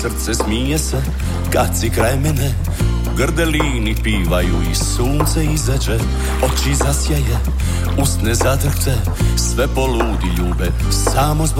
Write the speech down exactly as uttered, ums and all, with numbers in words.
srce smije se kad si kraj mene. Grdelini pivaju i sunce izađe, oči zasjaje, usne zadrhte, sve poludi ljube samo zbog